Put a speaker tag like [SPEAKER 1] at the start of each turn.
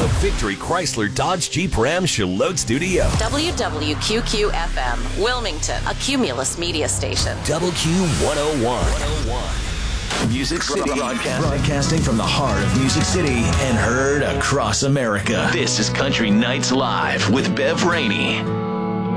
[SPEAKER 1] the Victory Chrysler Dodge Jeep Ram Charlotte Studio.
[SPEAKER 2] WWQQ-FM, Wilmington, a Cumulus media station.
[SPEAKER 1] WQ101. Music City broadcasting from the heart of Music City and heard across America. This is Country Nights Live with Bev Rainey.